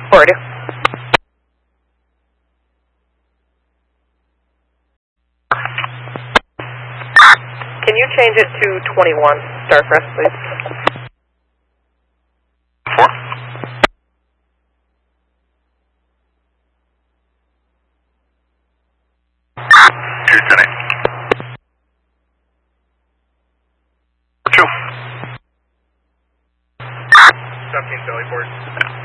40. Can you change it to 21, Starcrest, please? 4. 210. 2. 17 Billy Board.